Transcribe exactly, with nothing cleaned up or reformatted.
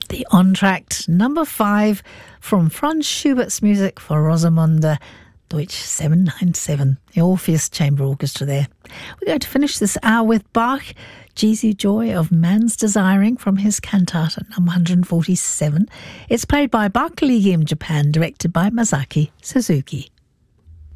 The Entr'acte number five from Franz Schubert's music for Rosamunde Deutsch seven ninety-seven, the Orpheus Chamber Orchestra there. We're going to finish this hour with Bach, Jesu Joy of Man's Desiring from his cantata number one hundred forty-seven. It's played by Bach Collegium Japan, directed by Masaki Suzuki.